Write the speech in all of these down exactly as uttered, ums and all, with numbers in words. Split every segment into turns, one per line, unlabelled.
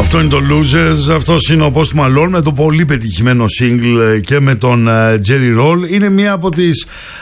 Αυτό είναι το Losers, αυτός είναι ο Post Malone με το πολύ πετυχημένο single και με τον Jerry Roll. Είναι μία από τις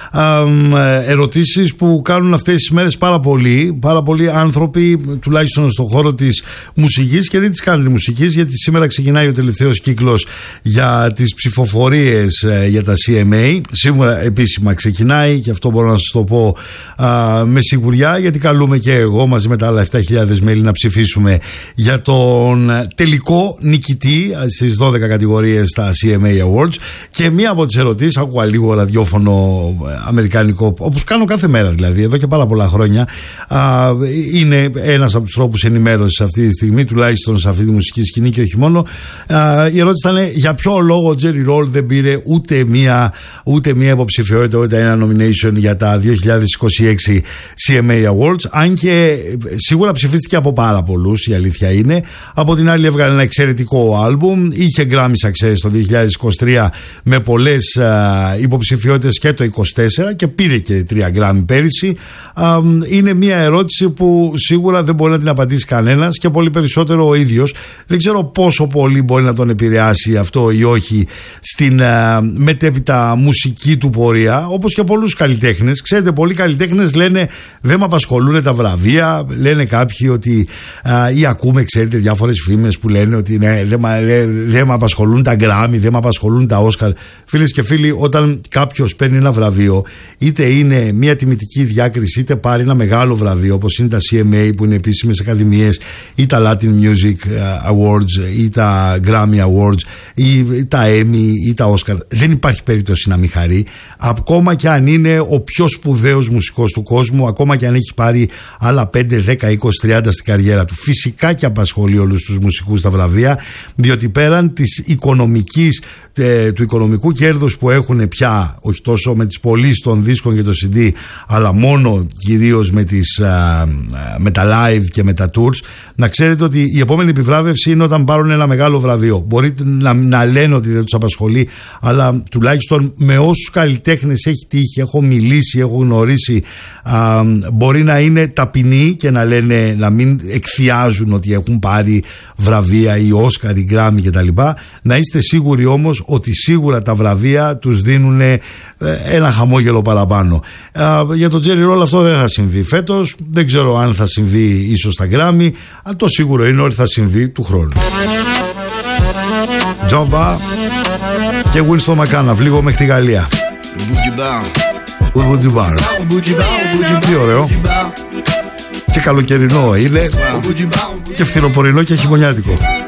ερωτήσεις που κάνουν αυτές τις μέρες πάρα πολλοί, πάρα πολλοί άνθρωποι, τουλάχιστον στον χώρο της μουσικής και δεν της country μουσικής, γιατί σήμερα ξεκινάει ο τελευταίος κύκλος για τις ψηφοφορίες για τα σι εμ έι. Σήμερα επίσημα ξεκινάει και αυτό μπορώ να σας το πω α, με σιγουριά, γιατί καλούμε και εγώ μαζί με τα άλλα επτά χιλιάδες μέλη να ψηφίσουμε για τον τελικό νικητή στις δώδεκα κατηγορίες στα σι εμ έι Awards. Και μία από τις ερωτήσεις, άκουγα λίγο ραδιόφωνο αμερικάνικο, όπως κάνω κάθε μέρα δηλαδή, εδώ και πάρα πολλά χρόνια, α, είναι ένας από τους τρόπους ενημέρωσης αυτή τη στιγμή, τουλάχιστον σε αυτή τη μουσική σκηνή και όχι μόνο. Α, η ερώτηση ήταν για ποιο λόγο ο Jerry Roll δεν πήρε ούτε μία, ούτε μία υποψηφιότητα, ούτε ένα nomination για τα δύο χιλιάδες είκοσι έξι σι εμ έι Awards, αν και σίγουρα ψηφίστηκε από πάρα πολλούς, η αλήθεια είναι. Από την άλλη έβγαλε ένα εξαιρετικό άλμπουμ, είχε Grammy Success το δύο χιλιάδες είκοσι τρία με πολλές α, υποψηφιότητες και το είκοσι τέσσερα και πήρε και τρία Grammy πέρυσι. Α, είναι μια ερώτηση που σίγουρα δεν μπορεί να την απαντήσει κανένας και πολύ περισσότερο ο ίδιος. Δεν ξέρω πόσο πολύ μπορεί να τον επηρεάσει αυτό ή όχι στην α, μετέπειτα μουσική του πορεία, όπως και πολλούς καλλιτέχνες. Ξέρετε, πολλοί καλλιτέχνες λένε δεν με απασχολούν τα βραβεία, λένε κάποιοι ότι α, ή ακούμε, ξέρετε, διάφορες φήμες που λένε ότι ναι, δεν δε με απασχολούν τα Grammy, δεν με απασχολούν τα Oscar. Φίλες και φίλοι, όταν κάποιος παίρνει ένα βραβείο, είτε είναι μια τιμητική διάκριση, είτε πάρει ένα μεγάλο βραβείο όπως είναι τα σι εμ έι που είναι επίσημες ακαδημίες, ή τα Latin Music Awards ή τα Grammy Awards ή τα Emmy ή τα Oscar, δεν υπάρχει περίπτωση να μην χαρεί, ακόμα και αν είναι ο πιο σπουδαίος μουσικός του κόσμου, ακόμα και αν έχει πάρει άλλα πέντε, δέκα, είκοσι, τριάντα στην καριέρα του. Φυσικά και απασχολεί όλους τους μουσικούς τα βραβεία, διότι πέραν της οικονομικής, ε, του οικονομικού κέρδους που έχουν πια, όχι τόσο με τις πωλήσεις των δίσκων και το σι ντι, αλλά μόνο κυρίως με, τις, α, με τα live και με τα tours, να ξέρετε ότι η επόμενη επιβράβευση είναι όταν πάρουν ένα μεγάλο βραβείο. Μπορείτε να, να λένε ότι δεν τους απασχολεί, αλλά τουλάχιστον με όσους καλλιτέχνες έχει τύχει, έχω μιλήσει, έχω γνωρίσει, α, μπορεί να είναι ταπεινοί και να λένε, να μην εκθιάζουν ότι έχουν πάρει βραβεία ή Όσκαρ ή Grammy κτλ. Να είστε σίγουροι όμως ότι σίγουρα τα βραβεία τους δίνουν ένα χαμόγελο παραπάνω. Α, για τον Jerry Roll αυτό δεν θα συμβεί φέτος, δεν ξέρω αν θα συμβεί ίσως στα Grammy, αλλά το σίγουρο είναι ότι θα συμβεί του χρόνου. Τζόβα και Winston McCann, λίγο μέχρι τη Γαλλία. Μπουτζιμπάρ. Τι ωραίο. Και καλοκαιρινό είναι και φθινοπορεινό και χειμωνιάτικο.